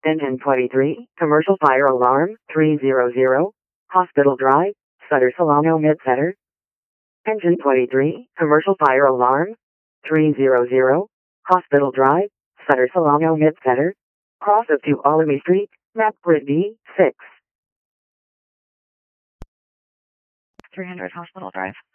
Engine 23, commercial fire alarm, 300, Hospital Drive, Sutter Solano Midsetter. Engine 23, commercial fire alarm, 300, Hospital Drive, Sutter Solano Midsetter. Cross of 2 Alamy Street, map grid B6. 300 Hospital Drive.